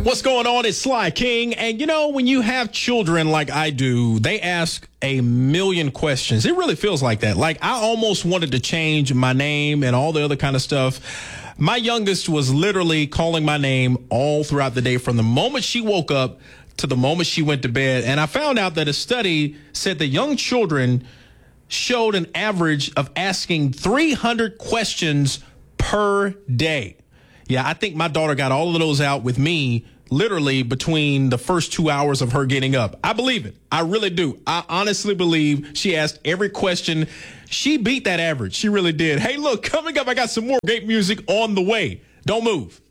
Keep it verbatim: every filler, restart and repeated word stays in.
What's going on? It's Sly King. And you know, when you have children like I do, they ask a million questions. It really feels like that. Like I almost wanted to change my name and all the other kind of stuff. My youngest was literally calling my name all throughout the day from the moment she woke up to the moment she went to bed. And I found out that a study said that young children showed an average of asking three hundred questions per day. Yeah, I think my daughter got all of those out with me literally between the first two hours of her getting up. I believe it. I really do. I honestly believe she asked every question. She beat that average. She really did. Hey, look, coming up, I got some more great music on the way. Don't move.